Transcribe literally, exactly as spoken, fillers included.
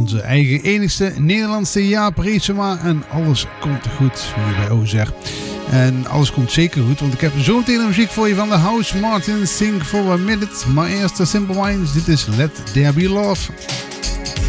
onze eigen enigste Nederlandse Jaap Reetsema. En alles komt goed hier bij Ozer. En alles komt zeker goed, want ik heb zo meteen muziek voor je van de House Martin, Sing for a Minute. Maar eerst de Simple Minds, dit is Let There Be Love.